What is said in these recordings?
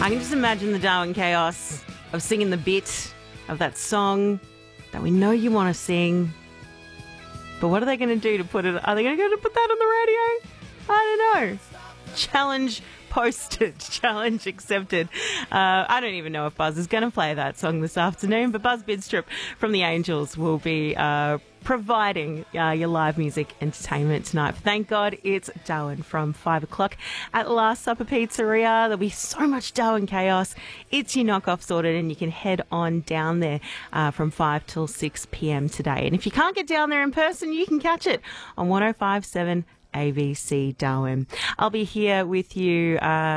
I can just imagine the Darwin chaos of singing the bit of that song that we know you want to sing. But what are they going to do to put it? Are they going to put that on the radio? I don't know. Challenge posted, challenge accepted. I don't even know if Buzz is going to play that song this afternoon, but Buzz Bidstrup from the Angels will be providing your live music entertainment tonight. Thank God it's Darwin from 5 o'clock at Last Supper Pizzeria. There'll be so much Darwin chaos. It's your knockoff sorted, and you can head on down there from 5 till 6 p.m. today. And if you can't get down there in person, you can catch it on 105.7 ABC Darwin. I'll be here with you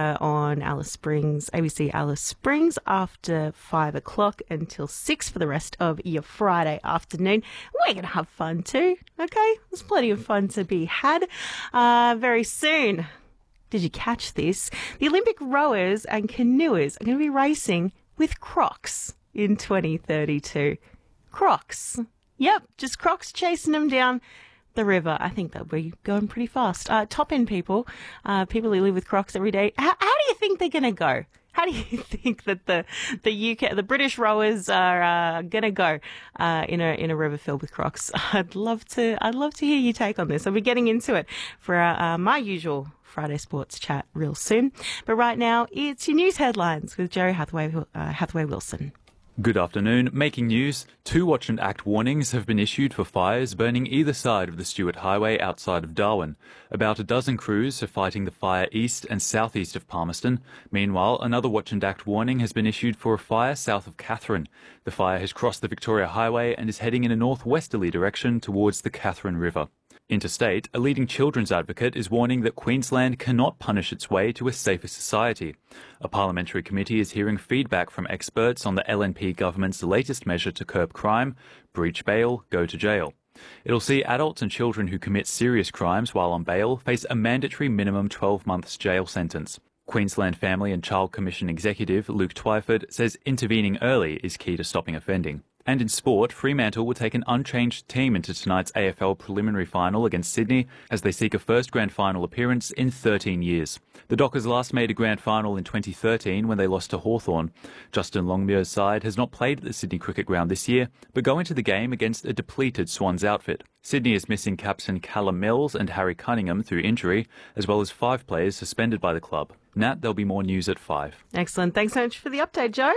on Alice Springs, ABC Alice Springs, after 5 o'clock until 6 for the rest of your Friday afternoon. We're going to have fun too, okay? There's plenty of fun to be had very soon. Did you catch this? The Olympic rowers and canoers are going to be racing with Crocs in 2032. Crocs. Yep, just Crocs chasing them down the river. I think they'll be going pretty fast. Top end people, people who live with Crocs every day. How do you think they're going to go? How do you think that the UK, the British rowers are going to go in a river filled with Crocs? I'd love to hear your take on this. I'll be getting into it for my usual Friday sports chat real soon. But right now, it's your news headlines with Joe Hathaway Wilson. Good afternoon. Making news. 2 Watch and Act warnings have been issued for fires burning either side of the Stuart Highway outside of Darwin. About a dozen crews are fighting the fire east and southeast of Palmerston. Meanwhile, another Watch and Act warning has been issued for a fire south of Katherine. The fire has crossed the Victoria Highway and is heading in a northwesterly direction towards the Katherine River. Interstate, a leading children's advocate is warning that Queensland cannot punish its way to a safer society. A parliamentary committee is hearing feedback from experts on the LNP government's latest measure to curb crime: breach bail, go to jail. It'll see adults and children who commit serious crimes while on bail face a mandatory minimum 12 months jail sentence. Queensland Family and Child Commission Executive Luke Twyford says intervening early is key to stopping offending. And in sport, Fremantle will take an unchanged team into tonight's AFL preliminary final against Sydney as they seek a first grand final appearance in 13 years. The Dockers last made a grand final in 2013 when they lost to Hawthorn. Justin Longmuir's side has not played at the Sydney Cricket Ground this year, but go into the game against a depleted Swans outfit. Sydney is missing captain Callum Mills and Harry Cunningham through injury, as well as 5 players suspended by the club. Nat, there'll be more news at 5. Excellent. Thanks so much for the update, Joe.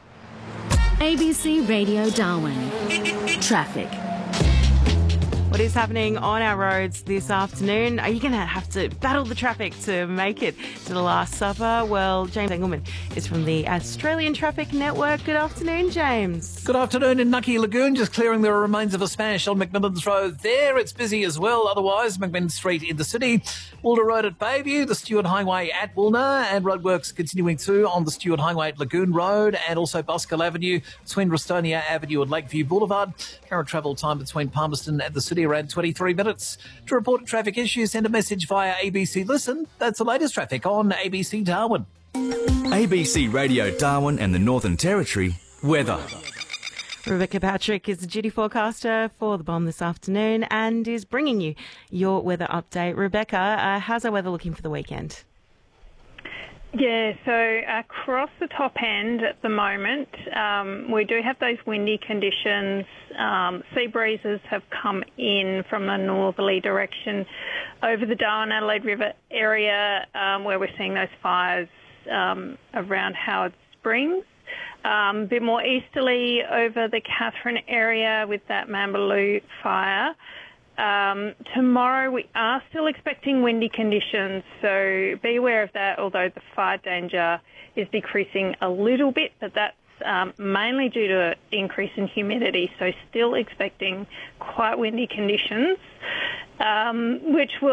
ABC Radio Darwin. Traffic. What is happening on our roads this afternoon? Are you going to have to battle the traffic to make it to the Last Supper? Well, James Engelman is from the Australian Traffic Network. Good afternoon, James. Good afternoon in Nucky Lagoon, just clearing the remains of a smash on McMillan's Road there. It's busy as well. Otherwise, McMillan Street in the city, Woolder Road at Bayview, the Stuart Highway at Woolner, and roadworks continuing too on the Stuart Highway at Lagoon Road, and also Buskill Avenue between Rostonia Avenue and Lakeview Boulevard. Current travel time between Palmerston and the city around 23 minutes. To report traffic issues, send a message via ABC Listen. That's the latest traffic on ABC Darwin. ABC Radio Darwin and the Northern Territory weather. Rebecca Patrick is the duty forecaster for the Bomb this afternoon and is bringing you your weather update. Rebecca, how's our weather looking for the weekend? Yeah, so across the top end at the moment, we do have those windy conditions. Sea breezes have come in from the northerly direction over the Darwin-Adelaide River area, where we're seeing those fires around Howard Springs. A bit more easterly over the Katherine area with that Mambaloo fire. Tomorrow we are still expecting windy conditions, so be aware of that, although the fire danger is decreasing a little bit, but that's mainly due to an increase in humidity, so still expecting quite windy conditions, which will